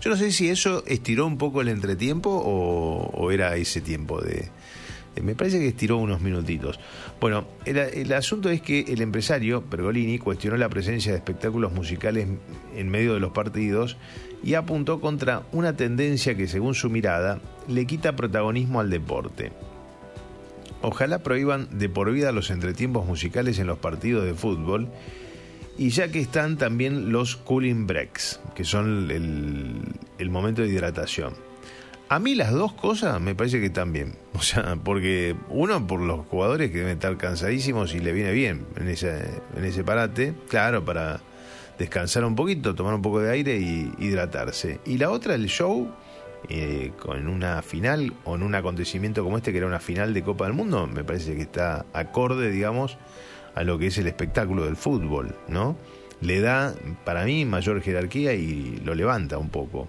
Yo no sé si eso estiró un poco el entretiempo o era ese tiempo de... Me parece que estiró unos minutitos. Bueno, el asunto es que el empresario, Pergolini, cuestionó la presencia de espectáculos musicales en medio de los partidos y apuntó contra una tendencia que, según su mirada, le quita protagonismo al deporte. Ojalá prohíban de por vida los entretiempos musicales en los partidos de fútbol, y ya que están también los cooling breaks, que son el momento de hidratación. A mí las dos cosas me parece que están bien. O sea, porque uno, por los jugadores que deben estar cansadísimos y le viene bien en ese parate, claro, para descansar un poquito, tomar un poco de aire y hidratarse. Y la otra, el show, con una final o en un acontecimiento como este, que era una final de Copa del Mundo, me parece que está acorde, digamos, a lo que es el espectáculo del fútbol, ¿no? Le da, para mí, mayor jerarquía y lo levanta un poco.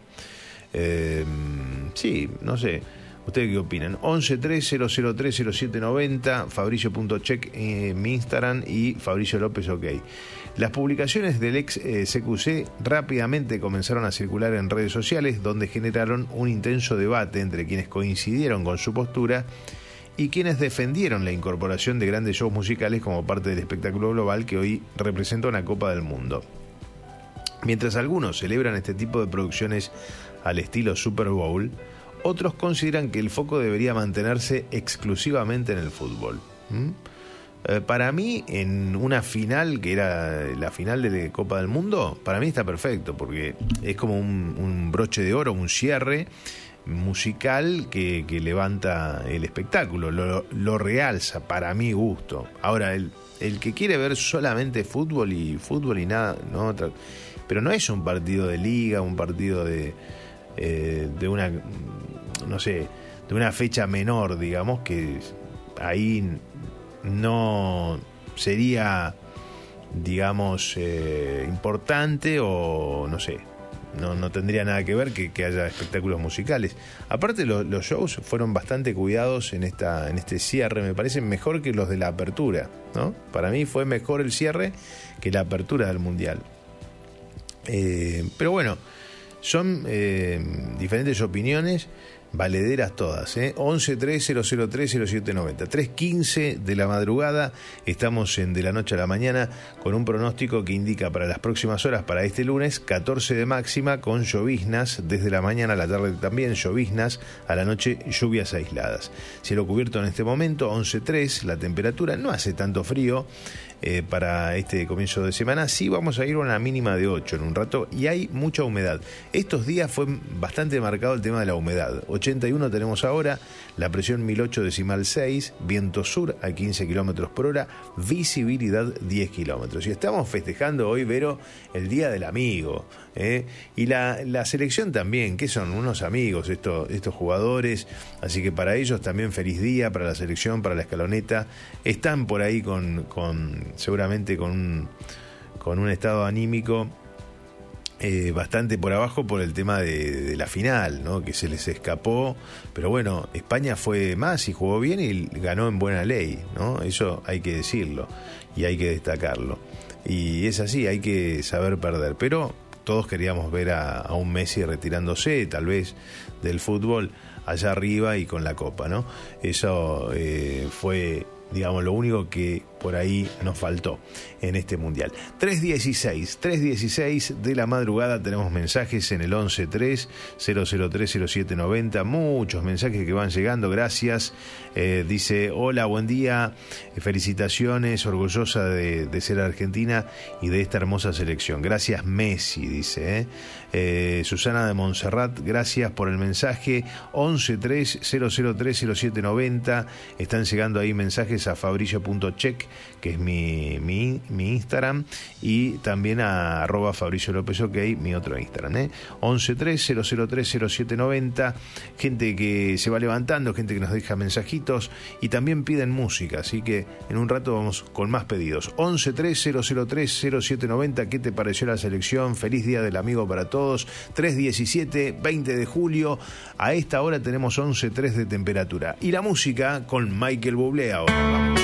Sí, no sé, ¿ustedes qué opinan? 1130030790, Fabricio.check mi Instagram y Fabricio López OK. Las publicaciones del ex CQC rápidamente comenzaron a circular en redes sociales, donde generaron un intenso debate entre quienes coincidieron con su postura y quienes defendieron la incorporación de grandes shows musicales como parte del espectáculo global que hoy representa una Copa del Mundo. Mientras algunos celebran este tipo de producciones al estilo Super Bowl, otros consideran que el foco debería mantenerse exclusivamente en el fútbol. Para mí, en una final, que era la final de la Copa del Mundo, para mí está perfecto, porque es como un broche de oro, un cierre musical que levanta el espectáculo, lo realza, para mi gusto. Ahora, el que quiere ver solamente fútbol y nada, no, pero no es un partido de liga, un partido de una, no sé, de una fecha menor, digamos, que ahí no sería, digamos, importante, o no sé, no tendría nada que ver que haya espectáculos musicales. Aparte, los shows fueron bastante cuidados en este cierre, me parece mejor que los de la apertura, ¿no? Para mí fue mejor el cierre que la apertura del Mundial. Pero bueno, son diferentes opiniones, valederas todas, 1130030790, 3:15 de la madrugada, estamos en De la Noche a la Mañana, con un pronóstico que indica para las próximas horas, para este lunes, 14 de máxima, con lloviznas desde la mañana a la tarde, también lloviznas, a la noche lluvias aisladas. Cielo cubierto en este momento, 11.3, la temperatura, no hace tanto frío para este comienzo de semana. Sí, vamos a ir a una mínima de 8 en un rato, y hay mucha humedad. Estos días fue bastante marcado el tema de la humedad. 81 tenemos ahora, la presión 1008,6, viento sur a 15 kilómetros por hora, visibilidad 10 kilómetros. Y estamos festejando hoy, Vero, el Día del Amigo, y la selección también, que son unos amigos estos jugadores, así que para ellos también feliz día, para la selección, para la escaloneta. Están por ahí seguramente con un estado anímico bastante por abajo por el tema de la final, ¿no? Que se les escapó, pero bueno, España fue más y jugó bien y ganó en buena ley, ¿no? Eso hay que decirlo y hay que destacarlo, y es así, hay que saber perder, pero todos queríamos ver a un Messi retirándose, tal vez, del fútbol allá arriba y con la copa, ¿no? Eso fue, digamos, lo único que por ahí nos faltó en este mundial. 3:16 de la madrugada, tenemos mensajes en el 1130030790, muchos mensajes que van llegando, gracias. Dice: hola, buen día, felicitaciones, orgullosa de ser argentina y de esta hermosa selección. Gracias, Messi, dice. Susana de Montserrat, gracias por el mensaje. 1130030790, están llegando ahí mensajes a Fabricio.check, que es mi Instagram, y también a @Fabricio López OK, mi otro Instagram, 1130030790. Gente que se va levantando, gente que nos deja mensajitos y también piden música, así que en un rato vamos con más pedidos. 1130030790. ¿Qué te pareció la selección? Feliz Día del Amigo para todos. 3:17, 20 de julio, a esta hora tenemos 11.3 de temperatura, y la música con Michael Bublé ahora. Vamos.